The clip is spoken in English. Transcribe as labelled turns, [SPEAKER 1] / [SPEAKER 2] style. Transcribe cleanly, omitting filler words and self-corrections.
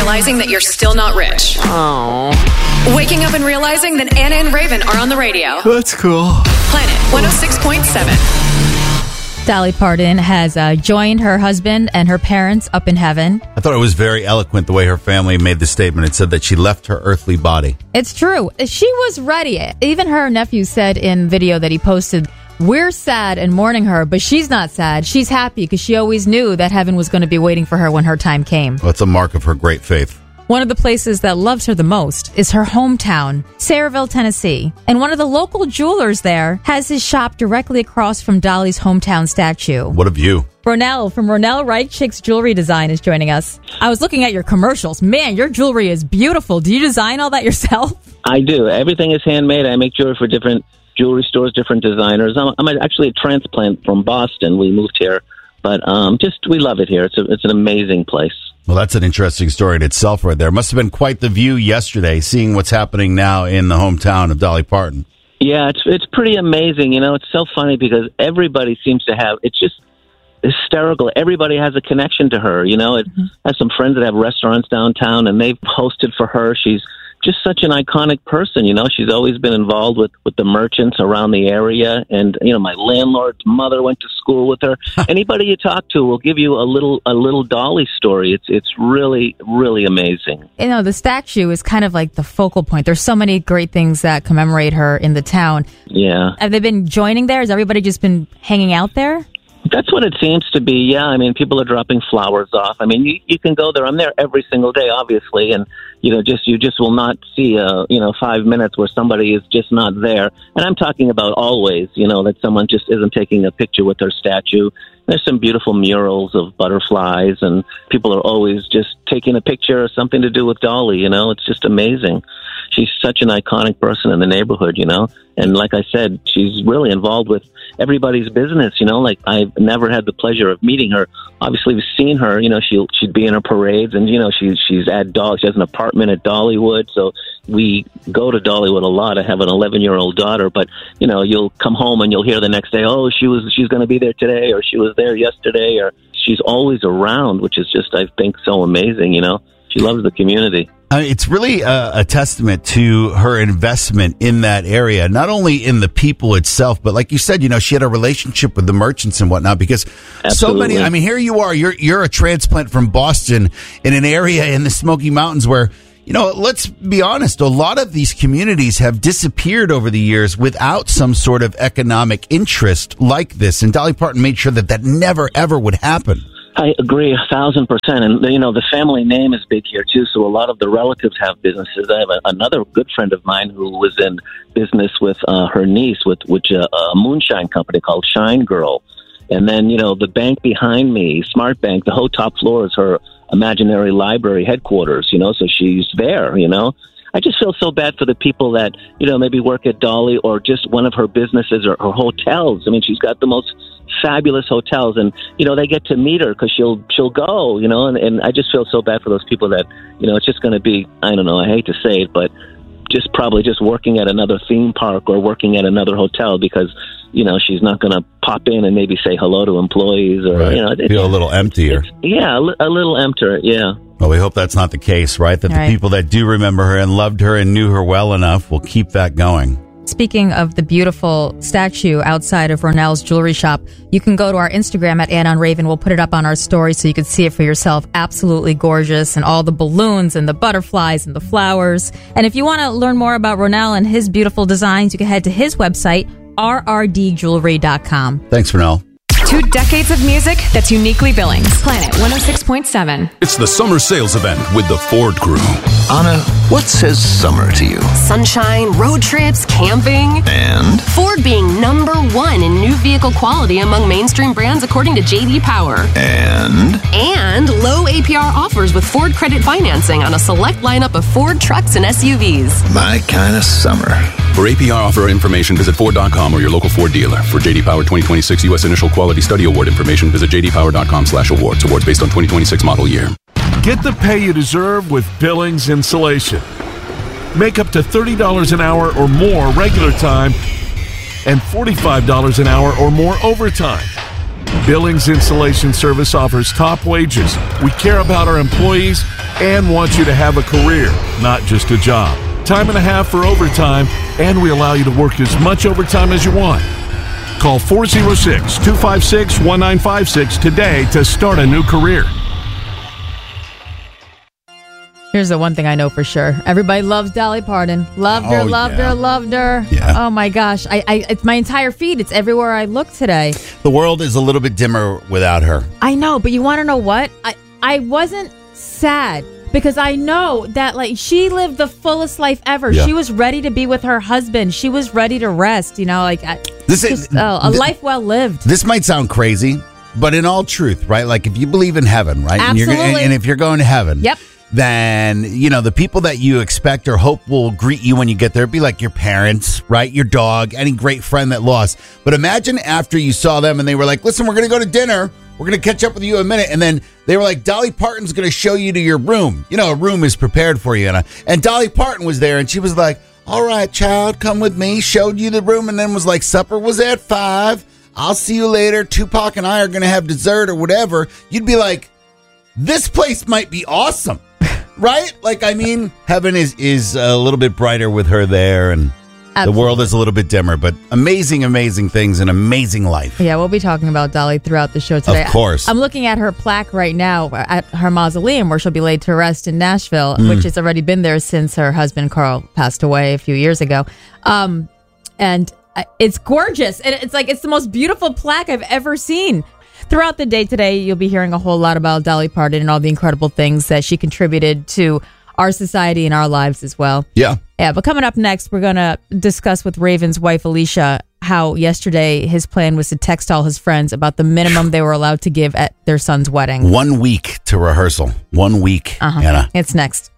[SPEAKER 1] realizing that you're still not rich.
[SPEAKER 2] Oh.
[SPEAKER 1] Waking up and realizing that Anna and Raven are on the radio.
[SPEAKER 3] That's cool.
[SPEAKER 1] Planet 106.7.
[SPEAKER 4] Dolly Parton has joined her husband and her parents up in heaven.
[SPEAKER 3] I thought it was very eloquent the way her family made the statement. It said that she left her earthly body.
[SPEAKER 4] It's true. She was ready. Even her nephew said in video that he posted, "We're sad and mourning her, but she's not sad. She's happy because she always knew that heaven was going to be waiting for her when her time came."
[SPEAKER 3] Well, it's a mark of her great faith.
[SPEAKER 4] One of the places that loves her the most is her hometown, Sayreville, Tennessee. And one of the local jewelers there has his shop directly across from Dolly's hometown statue.
[SPEAKER 3] What a view.
[SPEAKER 4] Ronell from Ronell Reich Chicks Jewelry Design is joining us. I was looking at your commercials. Man, your jewelry is beautiful. Do you design all that yourself?
[SPEAKER 5] I do. Everything is handmade. I make jewelry for different jewelry stores, different designers. I'm actually a transplant from Boston. We moved here. But we love it here. It's an amazing place.
[SPEAKER 3] Well, that's an interesting story in itself right there. Must have been quite the view yesterday, seeing what's happening now in the hometown of Dolly Parton.
[SPEAKER 5] Yeah, it's pretty amazing. You know, it's so funny because everybody seems to have, it's just hysterical. Everybody has a connection to her. You know, I have some friends that have restaurants downtown, and they've hosted for her. She's just such an iconic person, you know. She's always been involved with the merchants around the area, and you know, my landlord's mother went to school with her. Anybody you talk to will give you a little Dolly story. It's really, really amazing.
[SPEAKER 4] You know, the statue is kind of like the focal point. There's so many great things that commemorate her in the town.
[SPEAKER 5] Yeah.
[SPEAKER 4] Have they been joining there? Has everybody just been hanging out there?
[SPEAKER 5] That's what it seems to be, yeah. I mean, people are dropping flowers off. I mean, you can go there. I'm there every single day, obviously, and you just will not see 5 minutes where somebody is just not there. And I'm talking about always, you know, that someone just isn't taking a picture with their statue. There's some beautiful murals of butterflies, and people are always just taking a picture or something to do with Dolly, you know. It's just amazing. She's such an iconic person in the neighborhood, you know. And like I said, she's really involved with everybody's business, you know. Like, I've never had the pleasure of meeting her. Obviously, we've seen her, you know, she'd be in her parades, and, you know, she's at Dolly. She has an apartment at Dollywood, so we go to Dollywood a lot. I have an 11-year-old daughter, but, you know, you'll come home and you'll hear the next day, oh, she's going to be there today, or she was there yesterday, or she's always around, which is just, I think, so amazing, you know. She loves the community.
[SPEAKER 3] It's really a testament to her investment in that area, not only in the people itself, but like you said, you know, she had a relationship with the merchants and whatnot, because so many, I mean, here you are, you're a transplant from Boston in an area in the Smoky Mountains where, you know, let's be honest, a lot of these communities have disappeared over the years without some sort of economic interest like this. And Dolly Parton made sure that never, ever would happen.
[SPEAKER 5] I agree 1,000%. And, you know, the family name is big here, too. So a lot of the relatives have businesses. I have another good friend of mine who was in business with her niece, which a moonshine company called Shine Girl. And then, you know, the bank behind me, Smart Bank, the whole top floor is her imaginary library headquarters, you know, so she's there, you know. I just feel so bad for the people that, you know, maybe work at Dolly or just one of her businesses or her hotels. I mean, she's got the most fabulous hotels, and, you know, they get to meet her because she'll go, you know, and I just feel so bad for those people that, you know, it's just going to be, I don't know, I hate to say it, but probably just working at another theme park or working at another hotel because, you know, she's not going to pop in and maybe say hello to employees or,
[SPEAKER 3] right.
[SPEAKER 5] You know.
[SPEAKER 3] Feel a little emptier.
[SPEAKER 5] Yeah, a little emptier, yeah.
[SPEAKER 3] Well, we hope that's not the case, right? That the people that do remember her and loved her and knew her well enough will keep that going.
[SPEAKER 4] Speaking of the beautiful statue outside of Ronell's jewelry shop, you can go to our Instagram at Anna and Raven. We'll put it up on our story so you can see it for yourself. Absolutely gorgeous, and all the balloons and the butterflies and the flowers. And if you want to learn more about Ronell and his beautiful designs, you can head to his website, rrdjewelry.com.
[SPEAKER 3] Thanks, Ronell.
[SPEAKER 1] 2 decades of music that's uniquely Billings. Planet 106.7.
[SPEAKER 6] It's the summer sales event with the Ford Crew.
[SPEAKER 7] Anna, what says summer to you?
[SPEAKER 8] Sunshine, road trips, camping.
[SPEAKER 7] And?
[SPEAKER 8] Ford being #1 in new vehicle quality among mainstream brands according to J.D. Power.
[SPEAKER 7] And
[SPEAKER 8] low APR offers with Ford credit financing on a select lineup of Ford trucks and SUVs.
[SPEAKER 7] My kind of summer.
[SPEAKER 6] For APR offer information, visit Ford.com or your local Ford dealer. For J.D. Power 2026 U.S. Initial Quality Study Award information, visit jdpower.com/awards. Awards based on 2026 model year.
[SPEAKER 9] Get the pay you deserve with Billings Insulation. Make up to $30 an hour or more regular time and $45 an hour or more overtime. Billings Insulation Service offers top wages. We care about our employees and want you to have a career, not just a job. Time and a half for overtime, and we allow you to work as much overtime as you want. Call 406-256-1956 today to start a new career.
[SPEAKER 4] Here's the one thing I know for sure. Everybody loves Dolly Parton. Loved her.
[SPEAKER 3] Yeah.
[SPEAKER 4] Oh my gosh. It's my entire feed. It's everywhere I look today.
[SPEAKER 3] The world is a little bit dimmer without her.
[SPEAKER 4] I know, but you want to know what? I wasn't sad because I know that like she lived the fullest life ever.
[SPEAKER 3] Yeah.
[SPEAKER 4] She was ready to be with her husband. She was ready to rest, a life well lived.
[SPEAKER 3] This might sound crazy, but in all truth, right? Like if you believe in heaven, right?
[SPEAKER 4] Absolutely.
[SPEAKER 3] And if you're going to heaven.
[SPEAKER 4] Yep.
[SPEAKER 3] Then, the people that you expect or hope will greet you when you get there, be like your parents, right? Your dog, any great friend that lost. But imagine after you saw them and they were like, listen, we're going to go to dinner. We're going to catch up with you in a minute. And then they were like, Dolly Parton's going to show you to your room. A room is prepared for you. And Dolly Parton was there and she was like, all right, child, come with me. Showed you the room and then was like, supper was at 5. I'll see you later. Tupac and I are going to have dessert or whatever. You'd be like, this place might be awesome. Right? Heaven is a little bit brighter with her there, and Absolutely. The world is a little bit dimmer, but amazing, amazing things, an amazing life.
[SPEAKER 4] Yeah, we'll be talking about Dolly throughout the show today.
[SPEAKER 3] Of course.
[SPEAKER 4] I'm looking at her plaque right now at her mausoleum where she'll be laid to rest in Nashville, which has already been there since her husband, Carl, passed away a few years ago. And it's gorgeous. And it's the most beautiful plaque I've ever seen. Throughout the day today, you'll be hearing a whole lot about Dolly Parton and all the incredible things that she contributed to our society and our lives as well.
[SPEAKER 3] Yeah.
[SPEAKER 4] Yeah, but coming up next, we're going to discuss with Raven's wife, Alicia, how yesterday his plan was to text all his friends about the minimum they were allowed to give at their son's wedding.
[SPEAKER 3] 1 week to rehearsal. 1 week, Anna.
[SPEAKER 4] It's next.